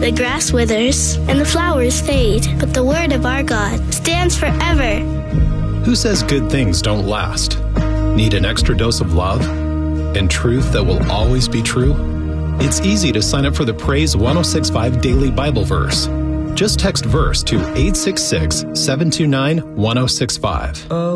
The grass withers and the flowers fade, but the word of our God stands forever. Who says good things don't last? Need an extra dose of love and truth that will always be true? It's easy to sign up for the Praise 106.5 Daily Bible Verse. Just text verse to 866-729-1065.